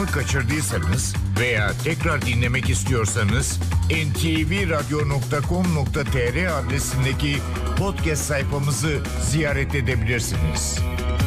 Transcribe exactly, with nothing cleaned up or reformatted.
programı kaçırdıysanız veya tekrar dinlemek istiyorsanız en ti vi radyo nokta com nokta tr adresindeki podcast sayfamızı ziyaret edebilirsiniz.